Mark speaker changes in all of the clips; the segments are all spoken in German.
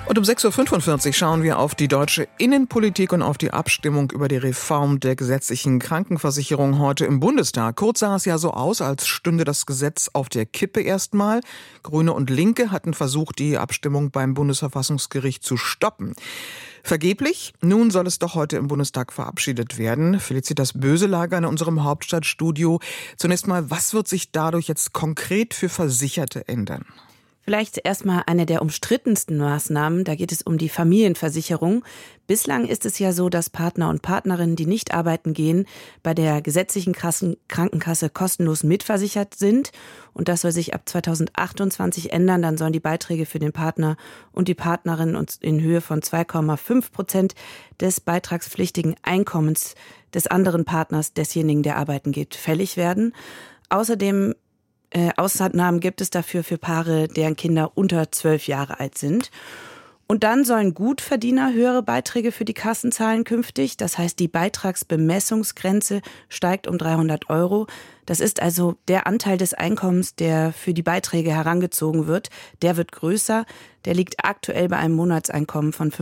Speaker 1: Und um 6.45 Uhr schauen wir auf die deutsche Innenpolitik und auf die Abstimmung über die Reform der gesetzlichen Krankenversicherung heute im Bundestag. Kurz sah es ja so aus, als stünde das Gesetz auf der Kippe erstmal. Grüne und Linke hatten versucht, die Abstimmung beim Bundesverfassungsgericht zu stoppen. Vergeblich. Nun soll es doch heute im Bundestag verabschiedet werden. Felicitas Böselager in unserem Hauptstadtstudio. Zunächst mal, was wird sich dadurch jetzt konkret für Versicherte ändern?
Speaker 2: Vielleicht erstmal eine der umstrittensten Maßnahmen. Da geht es um die Familienversicherung. Bislang ist es ja so, dass Partner und Partnerinnen, die nicht arbeiten gehen, bei der gesetzlichen Krankenkasse kostenlos mitversichert sind. Und das soll sich ab 2028 ändern. Dann sollen die Beiträge für den Partner und die Partnerin in Höhe von 2,5% des beitragspflichtigen Einkommens des anderen Partners, desjenigen, der arbeiten geht, fällig werden. Außerdem Ausnahmen gibt es dafür für Paare, deren Kinder unter 12 Jahre alt sind. Und dann sollen Gutverdiener höhere Beiträge für die Kassen zahlen künftig. Das heißt, die Beitragsbemessungsgrenze steigt um 300 €. Das ist also der Anteil des Einkommens, der für die Beiträge herangezogen wird. Der wird größer. Der liegt aktuell bei einem Monatseinkommen von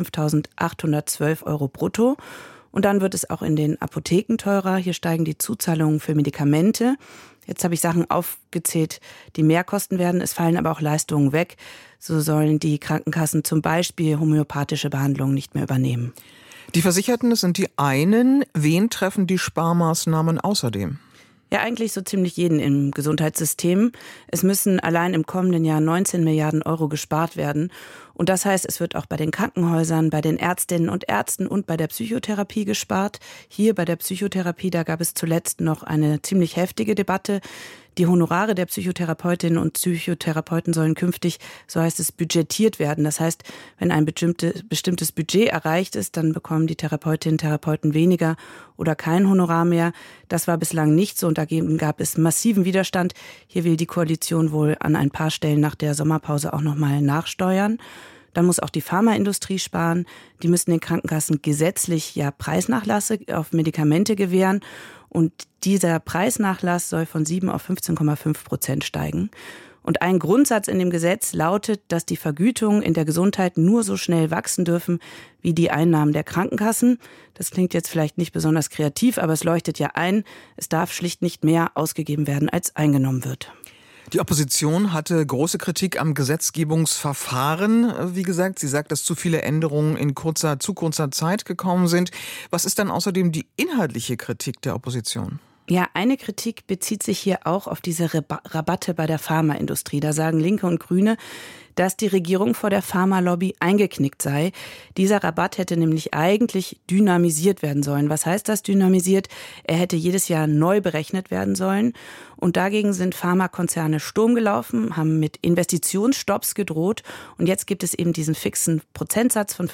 Speaker 2: 5.812 € brutto. Und dann wird es auch in den Apotheken teurer. Hier steigen die Zuzahlungen für Medikamente. Jetzt habe ich Sachen aufgezählt, die mehr kosten werden. Es fallen aber auch Leistungen weg. So sollen die Krankenkassen zum Beispiel homöopathische Behandlungen nicht mehr übernehmen.
Speaker 1: Die Versicherten, das sind die einen. Wen treffen die Sparmaßnahmen außerdem?
Speaker 2: Ja, eigentlich so ziemlich jeden im Gesundheitssystem. Es müssen allein im kommenden Jahr 19 Milliarden € gespart werden. Und das heißt, es wird auch bei den Krankenhäusern, bei den Ärztinnen und Ärzten und bei der Psychotherapie gespart. Hier bei der Psychotherapie, da gab es zuletzt noch eine ziemlich heftige Debatte. Die Honorare der Psychotherapeutinnen und Psychotherapeuten sollen künftig, so heißt es, budgetiert werden. Das heißt, wenn ein bestimmtes Budget erreicht ist, dann bekommen die Therapeutinnen und Therapeuten weniger oder kein Honorar mehr. Das war bislang nicht so und dagegen gab es massiven Widerstand. Hier will die Koalition wohl an ein paar Stellen nach der Sommerpause auch nochmal nachsteuern. Dann muss auch die Pharmaindustrie sparen. Die müssen den Krankenkassen gesetzlich ja Preisnachlasse auf Medikamente gewähren. Und dieser Preisnachlass soll von 7 auf 15,5% steigen. Und ein Grundsatz in dem Gesetz lautet, dass die Vergütungen in der Gesundheit nur so schnell wachsen dürfen wie die Einnahmen der Krankenkassen. Das klingt jetzt vielleicht nicht besonders kreativ, aber es leuchtet ja ein. Es darf schlicht nicht mehr ausgegeben werden, als eingenommen wird.
Speaker 1: Die Opposition hatte große Kritik am Gesetzgebungsverfahren. Wie gesagt, sie sagt, dass zu viele Änderungen in zu kurzer Zeit gekommen sind. Was ist dann außerdem die inhaltliche Kritik der Opposition?
Speaker 2: Ja, eine Kritik bezieht sich hier auch auf diese Rabatte bei der Pharmaindustrie. Da sagen Linke und Grüne, dass die Regierung vor der Pharmalobby eingeknickt sei. Dieser Rabatt hätte nämlich eigentlich dynamisiert werden sollen. Was heißt das, dynamisiert? Er hätte jedes Jahr neu berechnet werden sollen. Und dagegen sind Pharmakonzerne Sturm gelaufen, haben mit Investitionsstopps gedroht. Und jetzt gibt es eben diesen fixen Prozentsatz von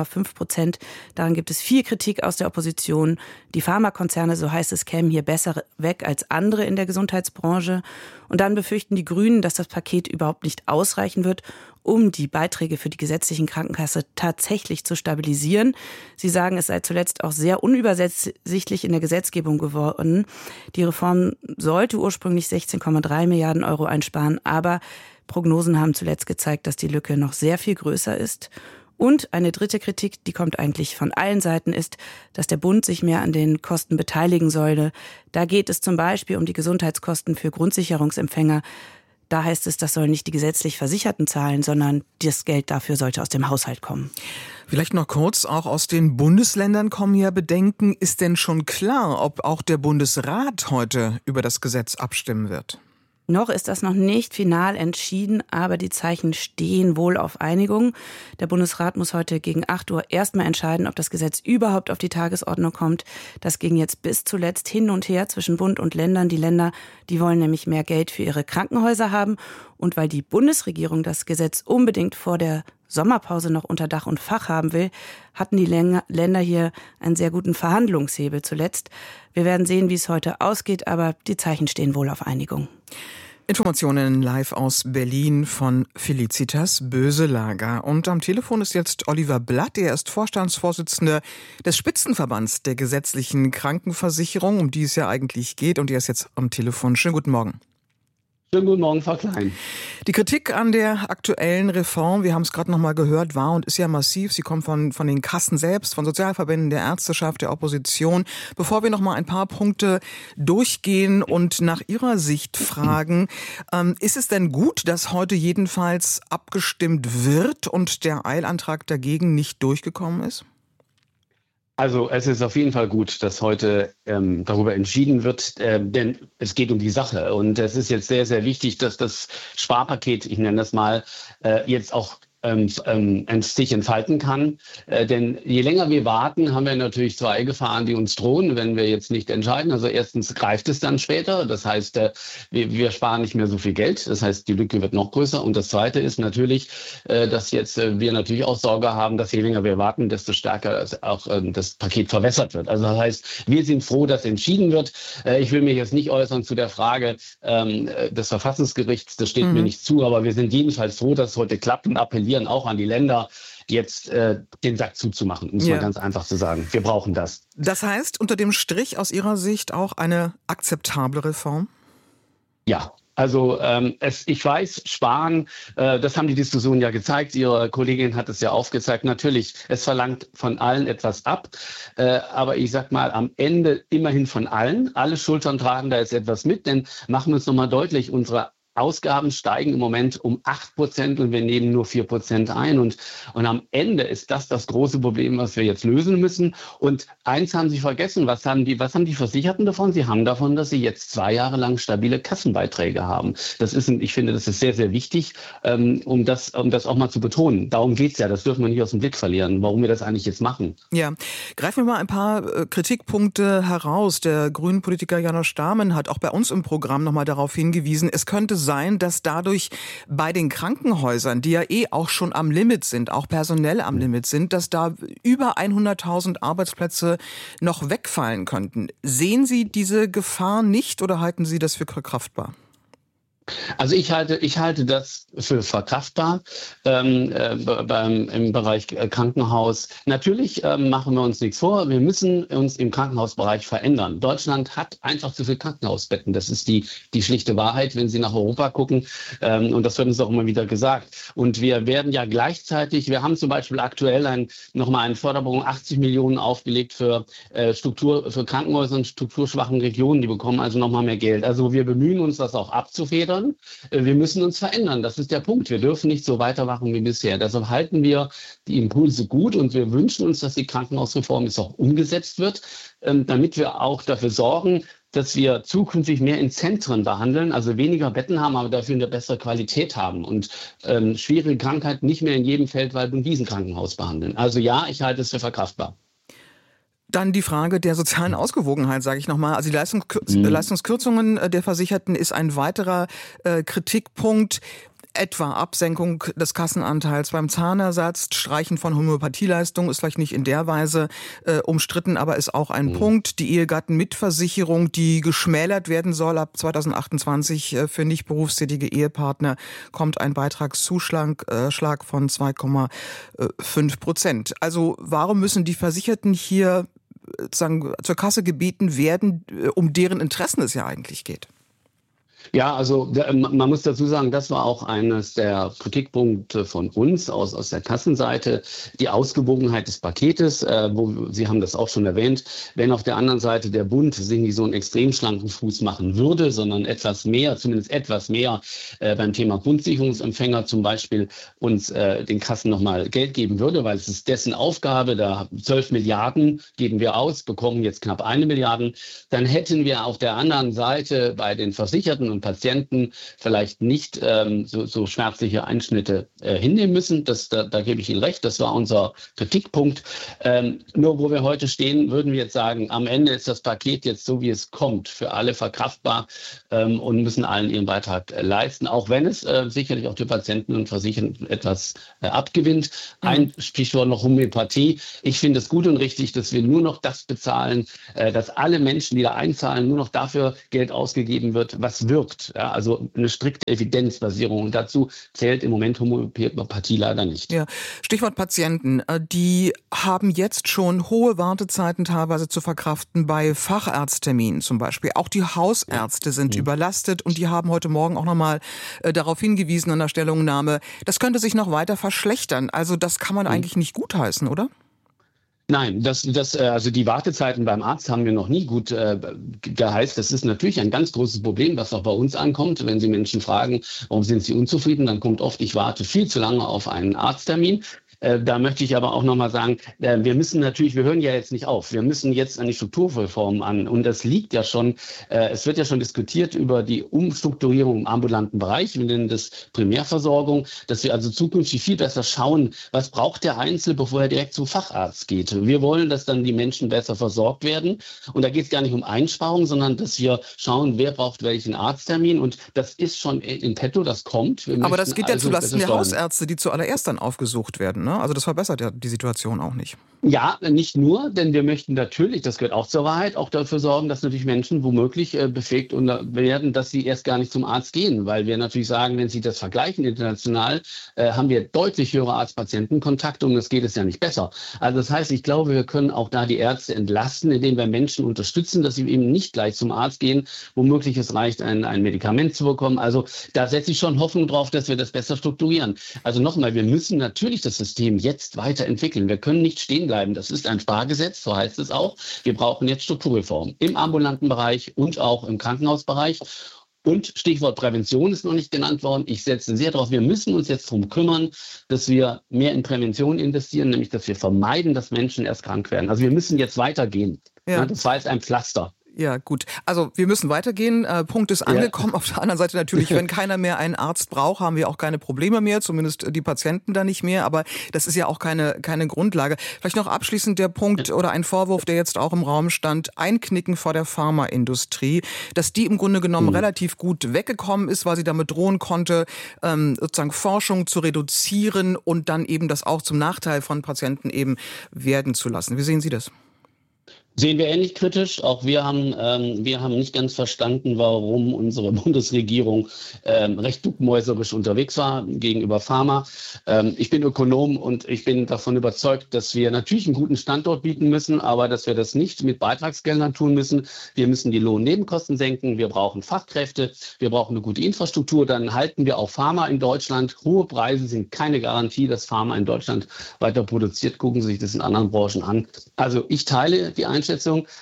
Speaker 2: 15,5%. Daran gibt es viel Kritik aus der Opposition. Die Pharmakonzerne, so heißt es, kämen hier besser weg als andere in der Gesundheitsbranche. Und dann befürchten die Grünen, dass das Paket überhaupt nicht ausreichen wird, um die Beiträge für die gesetzlichen Krankenkasse tatsächlich zu stabilisieren. Sie sagen, es sei zuletzt auch sehr unübersichtlich in der Gesetzgebung geworden. Die Reform sollte ursprünglich 16,3 Milliarden € einsparen, aber Prognosen haben zuletzt gezeigt, dass die Lücke noch sehr viel größer ist. Und eine dritte Kritik, die kommt eigentlich von allen Seiten, ist, dass der Bund sich mehr an den Kosten beteiligen sollte. Da geht es zum Beispiel um die Gesundheitskosten für Grundsicherungsempfänger. Da heißt es, das sollen nicht die gesetzlich Versicherten zahlen, sondern das Geld dafür sollte aus dem Haushalt kommen.
Speaker 1: Vielleicht noch kurz, auch aus den Bundesländern kommen ja Bedenken. Ist denn schon klar, ob auch der Bundesrat heute über das Gesetz abstimmen wird?
Speaker 2: Noch ist das noch nicht final entschieden, aber die Zeichen stehen wohl auf Einigung. Der Bundesrat muss heute gegen 8 Uhr erstmal entscheiden, ob das Gesetz überhaupt auf die Tagesordnung kommt. Das ging jetzt bis zuletzt hin und her zwischen Bund und Ländern. Die Länder, die wollen nämlich mehr Geld für ihre Krankenhäuser haben. Und weil die Bundesregierung das Gesetz unbedingt vor der Sommerpause noch unter Dach und Fach haben will, hatten die Länder hier einen sehr guten Verhandlungshebel zuletzt. Wir werden sehen, wie es heute ausgeht, aber die Zeichen stehen wohl auf Einigung.
Speaker 1: Informationen live aus Berlin von Felicitas Böselager. Und am Telefon ist jetzt Oliver Blatt. Er ist Vorstandsvorsitzender des Spitzenverbands der gesetzlichen Krankenversicherung, um die es ja eigentlich geht. Und er ist jetzt am Telefon. Schönen guten Morgen.
Speaker 3: Schönen guten Morgen, Frau Klein.
Speaker 1: Die Kritik an der aktuellen Reform, wir haben es gerade noch mal gehört, war und ist ja massiv. Sie kommt von den Kassen selbst, von Sozialverbänden, der Ärzteschaft, der Opposition. Bevor wir noch mal ein paar Punkte durchgehen und nach Ihrer Sicht fragen, ist es denn gut, dass heute jedenfalls abgestimmt wird und der Eilantrag dagegen nicht durchgekommen ist?
Speaker 3: Also es ist auf jeden Fall gut, dass heute darüber entschieden wird, denn es geht um die Sache. Und es ist jetzt sehr, sehr wichtig, dass das Sparpaket, ich nenne das mal, jetzt auch sich entfalten kann. Denn je länger wir warten, haben wir natürlich zwei Gefahren, die uns drohen, wenn wir jetzt nicht entscheiden. Also erstens greift es dann später. Das heißt, wir sparen nicht mehr so viel Geld. Das heißt, die Lücke wird noch größer. Und das Zweite ist natürlich, dass jetzt wir natürlich auch Sorge haben, dass je länger wir warten, desto stärker auch das Paket verwässert wird. Also das heißt, wir sind froh, dass entschieden wird. Ich will mich jetzt nicht äußern zu der Frage des Verfassungsgerichts. Das steht mir nicht zu. Aber wir sind jedenfalls froh, dass es heute klappt und appellieren auch an die Länder, jetzt den Sack zuzumachen, um es mal ganz einfach zu sagen. Wir brauchen das.
Speaker 1: Das heißt, unter dem Strich aus Ihrer Sicht auch eine akzeptable Reform?
Speaker 3: Ja. Also ich weiß, Sparen, das haben die Diskussionen ja gezeigt. Ihre Kollegin hat es ja aufgezeigt. Natürlich, es verlangt von allen etwas ab. Aber ich sag mal, am Ende immerhin von allen. Alle Schultern tragen da jetzt etwas mit. Denn machen wir uns nochmal deutlich, unsere Ausgaben steigen im Moment um 8% und wir nehmen nur 4% ein. Und am Ende ist das große Problem, was wir jetzt lösen müssen. Und eins haben Sie vergessen, was haben die Versicherten davon? Sie haben davon, dass sie jetzt 2 Jahre lang stabile Kassenbeiträge haben. Ich finde, das ist sehr, sehr wichtig, um das auch mal zu betonen. Darum geht's ja, das dürfen wir nicht aus dem Blick verlieren, warum wir das eigentlich jetzt machen.
Speaker 1: Ja, greifen wir mal ein paar Kritikpunkte heraus. Der grünen Politiker Janosch Dahmen hat auch bei uns im Programm nochmal darauf hingewiesen, es könnte sein, dass dadurch bei den Krankenhäusern, die ja auch schon am Limit sind, auch personell am Limit sind, dass da über 100.000 Arbeitsplätze noch wegfallen könnten. Sehen Sie diese Gefahr nicht oder halten Sie das für verkraftbar?
Speaker 3: Also ich halte das für verkraftbar im Bereich Krankenhaus. Natürlich machen wir uns nichts vor. Wir müssen uns im Krankenhausbereich verändern. Deutschland hat einfach zu viel Krankenhausbetten. Das ist die schlichte Wahrheit, wenn Sie nach Europa gucken. Und das wird uns auch immer wieder gesagt. Und wir werden ja gleichzeitig, wir haben zum Beispiel aktuell nochmal eine Förderung 80 Millionen aufgelegt für Krankenhäuser in strukturschwachen Regionen. Die bekommen also nochmal mehr Geld. Also wir bemühen uns, das auch abzufedern. Wir müssen uns verändern. Das ist der Punkt. Wir dürfen nicht so weitermachen wie bisher. Deshalb halten wir die Impulse gut und wir wünschen uns, dass die Krankenhausreform jetzt auch umgesetzt wird, damit wir auch dafür sorgen, dass wir zukünftig mehr in Zentren behandeln, also weniger Betten haben, aber dafür eine bessere Qualität haben und schwierige Krankheiten nicht mehr in jedem Feldwald- und Wiesenkrankenhaus behandeln. Also ja, ich halte es für verkraftbar.
Speaker 1: Dann die Frage der sozialen Ausgewogenheit, sage ich nochmal. Also die Leistungskürzungen der Versicherten ist ein weiterer Kritikpunkt. Etwa Absenkung des Kassenanteils beim Zahnersatz, Streichen von Homöopathieleistungen ist vielleicht nicht in der Weise umstritten, aber ist auch ein Punkt. Die Ehegattenmitversicherung, die geschmälert werden soll ab 2028 für nicht berufstätige Ehepartner, kommt ein Beitragszuschlag von 2,5%. Also warum müssen die Versicherten hier sozusagen zur Kasse gebeten werden, um deren Interessen es ja eigentlich geht?
Speaker 3: Ja, also man muss dazu sagen, das war auch eines der Kritikpunkte von uns aus der Kassenseite, die Ausgewogenheit des Paketes, Sie haben das auch schon erwähnt, wenn auf der anderen Seite der Bund sich nicht so einen extrem schlanken Fuß machen würde, sondern zumindest etwas mehr beim Thema Grundsicherungsempfänger zum Beispiel uns den Kassen nochmal Geld geben würde, weil es ist dessen Aufgabe, da 12 Milliarden geben wir aus, bekommen jetzt knapp 1 Milliarde, dann hätten wir auf der anderen Seite bei den Versicherten und Patienten vielleicht nicht so schmerzliche Einschnitte hinnehmen müssen. Da gebe ich Ihnen recht, das war unser Kritikpunkt. Nur wo wir heute stehen, würden wir jetzt sagen, am Ende ist das Paket jetzt so, wie es kommt, für alle verkraftbar und müssen allen ihren Beitrag leisten, auch wenn es sicherlich auch die Patienten und Versicherten etwas abgewinnt. Ein Stichwort noch Homöopathie. Ich finde es gut und richtig, dass wir nur noch das bezahlen, dass alle Menschen, die da einzahlen, nur noch dafür Geld ausgegeben wird, was wirkt. wirkt. Ja, also eine strikte Evidenzbasierung. Und dazu zählt im Moment Homöopathie leider nicht.
Speaker 1: Ja. Stichwort Patienten. Die haben jetzt schon hohe Wartezeiten teilweise zu verkraften bei Facharztterminen zum Beispiel. Auch die Hausärzte sind überlastet und die haben heute Morgen auch nochmal darauf hingewiesen an der Stellungnahme, das könnte sich noch weiter verschlechtern. Also das kann man eigentlich nicht gutheißen, oder?
Speaker 3: Nein, also die Wartezeiten beim Arzt haben wir noch nie gut geheißt. Das ist natürlich ein ganz großes Problem, was auch bei uns ankommt. Wenn Sie Menschen fragen, warum sind sie unzufrieden, dann kommt oft, ich warte viel zu lange auf einen Arzttermin. Da möchte ich aber auch nochmal sagen, wir hören ja jetzt nicht auf. Wir müssen jetzt an die Strukturreform an. Und das liegt ja schon, es wird ja schon diskutiert über die Umstrukturierung im ambulanten Bereich, wir nennen das Primärversorgung, dass wir also zukünftig viel besser schauen, was braucht der Einzelne, bevor er direkt zum Facharzt geht. Wir wollen, dass dann die Menschen besser versorgt werden. Und da geht es gar nicht um Einsparung, sondern dass wir schauen, wer braucht welchen Arzttermin. Und das ist schon in petto, das kommt.
Speaker 1: Aber das geht ja zulasten der Hausärzte, die zuallererst dann aufgesucht werden, ne? Also das verbessert ja die Situation auch nicht.
Speaker 3: Ja, nicht nur, denn wir möchten natürlich, das gehört auch zur Wahrheit, auch dafür sorgen, dass natürlich Menschen womöglich befähigt werden, dass sie erst gar nicht zum Arzt gehen. Weil wir natürlich sagen, wenn Sie das vergleichen international, haben wir deutlich höhere Arzt-Patienten-Kontakte und das geht es ja nicht besser. Also das heißt, ich glaube, wir können auch da die Ärzte entlasten, indem wir Menschen unterstützen, dass sie eben nicht gleich zum Arzt gehen. Womöglich es reicht, ein Medikament zu bekommen. Also da setze ich schon Hoffnung drauf, dass wir das besser strukturieren. Also nochmal, wir müssen natürlich das System jetzt weiterentwickeln. Wir können nicht stehen bleiben. Das ist ein Spargesetz, so heißt es auch. Wir brauchen jetzt Strukturreformen im ambulanten Bereich und auch im Krankenhausbereich. Und Stichwort Prävention ist noch nicht genannt worden. Ich setze sehr darauf, wir müssen uns jetzt darum kümmern, dass wir mehr in Prävention investieren, nämlich dass wir vermeiden, dass Menschen erst krank werden. Also wir müssen jetzt weitergehen. Ja. Das war jetzt ein Pflaster.
Speaker 1: Ja, gut. Also wir müssen weitergehen. Punkt ist angekommen. Ja. Auf der anderen Seite natürlich, wenn keiner mehr einen Arzt braucht, haben wir auch keine Probleme mehr, zumindest die Patienten da nicht mehr. Aber das ist ja auch keine Grundlage. Vielleicht noch abschließend der Punkt oder ein Vorwurf, der jetzt auch im Raum stand, Einknicken vor der Pharmaindustrie, dass die im Grunde genommen relativ gut weggekommen ist, weil sie damit drohen konnte, sozusagen Forschung zu reduzieren und dann eben das auch zum Nachteil von Patienten eben werden zu lassen. Wie sehen Sie das?
Speaker 3: Sehen wir ähnlich kritisch. Auch wir haben nicht ganz verstanden, warum unsere Bundesregierung recht duckmäuserisch unterwegs war gegenüber Pharma. Ich bin Ökonom und ich bin davon überzeugt, dass wir natürlich einen guten Standort bieten müssen, aber dass wir das nicht mit Beitragsgeldern tun müssen. Wir müssen die Lohnnebenkosten senken. Wir brauchen Fachkräfte. Wir brauchen eine gute Infrastruktur. Dann halten wir auch Pharma in Deutschland. Hohe Preise sind keine Garantie, dass Pharma in Deutschland weiter produziert. Gucken Sie sich das in anderen Branchen an. Also ich teile die Einschätzung.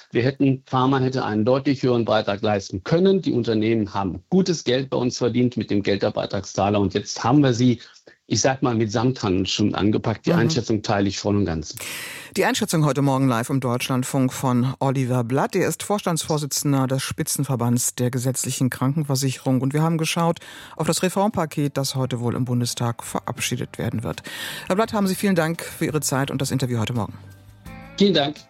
Speaker 3: Pharma hätte einen deutlich höheren Beitrag leisten können. Die Unternehmen haben gutes Geld bei uns verdient mit dem Geld der Beitragszahler. Und jetzt haben wir sie, ich sag mal, mit Samthandschuhen angepackt. Die Einschätzung teile ich voll und ganz.
Speaker 1: Die Einschätzung heute Morgen live im Deutschlandfunk von Oliver Blatt. Er ist Vorstandsvorsitzender des Spitzenverbands der gesetzlichen Krankenversicherung. Und wir haben geschaut auf das Reformpaket, das heute wohl im Bundestag verabschiedet werden wird. Herr Blatt, haben Sie vielen Dank für Ihre Zeit und das Interview heute Morgen.
Speaker 3: Vielen Dank.